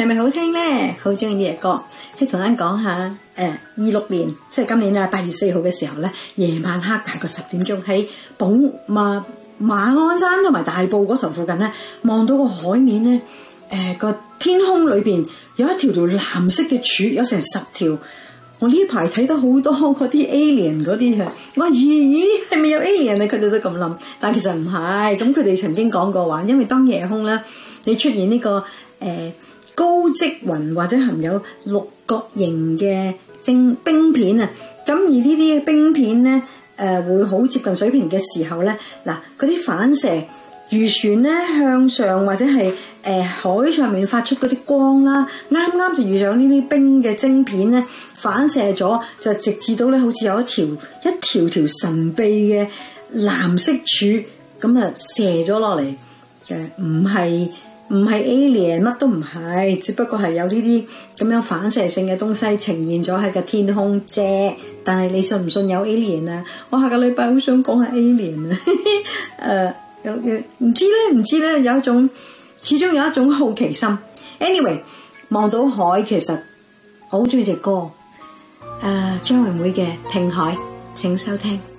係咪好聽咧？好中意呢隻歌。喺同人講下，26年即係今年8月4號嘅時候咧，夜晚黑大概10點鐘喺馬鞍山同埋大埔嗰頭附近咧，望到個海面咧，個天空裏邊有一條藍色嘅柱，有成10條。我呢排睇到好多嗰啲 alien 嗰啲嘅，我話咦係咪有 alien 啊？佢哋都咁諗，但其實唔係。咁佢哋曾經講過話，因為當夜空咧，你出現呢個高積雲或者含有六角形嘅冰片啊，咁而呢啲冰片咧會好接近水平嘅時候咧，嗱嗰啲反射漁船咧向上或者係海上面發出嗰啲光啦，啱啱就遇上呢啲冰嘅晶片咧反射咗，就直至到咧好似有一條神秘嘅藍色柱咁啊射咗落嚟嘅，唔係 alien， 乜都唔係，只不過係有呢啲咁樣反射性嘅東西呈現咗喺個天空啫。但係你信唔信有 alien 啊？我下個禮拜好想講下 alien 啊，唔知咧，有一種始終有一種好奇心。Anyway， 望到海其實我好中意隻歌，張惠妹嘅《聽海》，請收聽。